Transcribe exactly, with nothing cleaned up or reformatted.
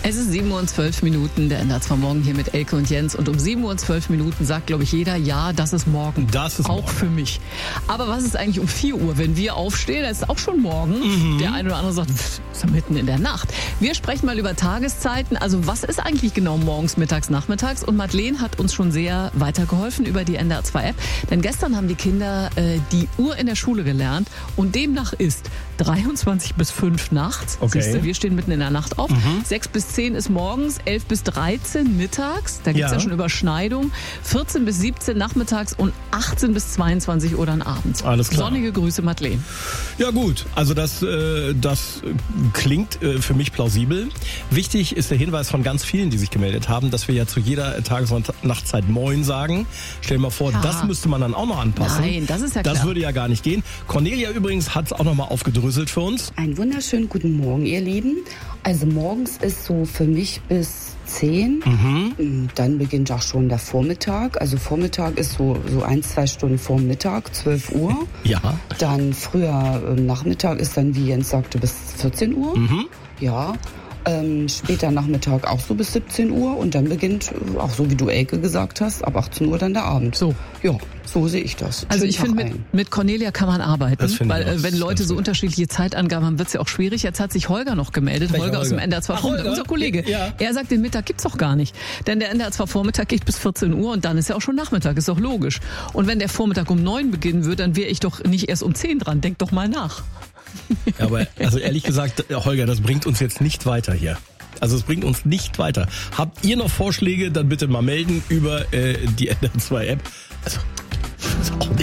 Es ist sieben Uhr und zwölf Minuten, der N D R zwei Morgen hier mit Elke und Jens. Und um sieben Uhr und zwölf Minuten sagt, glaube ich, jeder, ja, das ist morgen. Das ist auch morgen. Für mich. Aber was ist eigentlich um vier Uhr? Wenn wir aufstehen, das ist auch schon morgen. Mhm. Der eine oder andere sagt, pff, ist ja mitten in der Nacht. Wir sprechen mal über Tageszeiten. Also was ist eigentlich genau morgens, mittags, nachmittags? Und Madeleine hat uns schon sehr weitergeholfen über die N D R zwei App. Denn gestern haben die Kinder äh, die Uhr in der Schule gelernt. Und demnach ist dreiundzwanzig bis fünf nachts. Okay. Siehst du, wir stehen mitten in der Nacht auf. Mhm. sechs bis zehn ist morgens, elf bis dreizehn mittags. Da gibt es ja. ja schon Überschneidung. vierzehn bis siebzehn nachmittags und achtzehn bis zweiundzwanzig Uhr dann abends. Alles klar. Sonnige Grüße, Madeleine. Ja gut, also das, äh, das klingt äh, für mich plausibel. Wichtig ist der Hinweis von ganz vielen, die sich gemeldet haben, dass wir ja zu jeder Tages- und Nachtzeit Moin sagen. Stell dir mal vor, ja. das müsste man dann auch noch anpassen. Nein, das ist ja klar. Das würde ja gar nicht gehen. Cornelia übrigens hat es auch noch mal aufgedröselt für uns. Einen wunderschönen guten Morgen, ihr Lieben. Also morgens ist so für mich bis zehn. Mhm. Dann beginnt auch schon der Vormittag. Also Vormittag ist so, so ein, zwei Stunden vor Mittag, zwölf Uhr. Ja. Dann früher äh, Nachmittag ist dann, wie Jens sagte, bis vierzehn Uhr. Mhm. Ja. Ähm, später Nachmittag auch so bis siebzehn Uhr und dann beginnt, auch so wie du Elke gesagt hast, ab achtzehn Uhr dann der Abend. So. Ja, so sehe ich das. Also ich finde, mit, mit Cornelia kann man arbeiten, weil äh, wenn Leute so unterschiedliche Zeitangaben haben, wird es ja auch schwierig. Jetzt hat sich Holger noch gemeldet, Holger, Holger aus dem N D R zwei Vormittag, unser Kollege. Ja. Er sagt, den Mittag gibt's doch gar nicht, denn der N D R zwei Vormittag geht bis vierzehn Uhr und dann ist ja auch schon Nachmittag, ist doch logisch. Und wenn der Vormittag um neun beginnen würde, dann wäre ich doch nicht erst um zehn dran. Denk doch mal nach. Ja, aber also ehrlich gesagt, Holger, das bringt uns jetzt nicht weiter hier. Also es bringt uns nicht weiter. Habt ihr noch Vorschläge, dann bitte mal melden über äh, die N D R zwei App. Also, ist auch nicht